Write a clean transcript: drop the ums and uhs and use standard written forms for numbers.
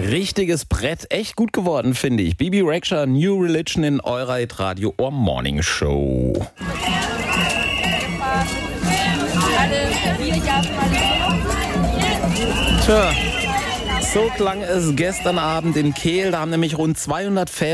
Richtiges Brett, echt gut geworden, finde ich. Bibi Rexha, New Religion in eurer Radio Ohr Morning Show. Tja, so klang es gestern Abend in Kehl. Da haben nämlich rund 200 Väter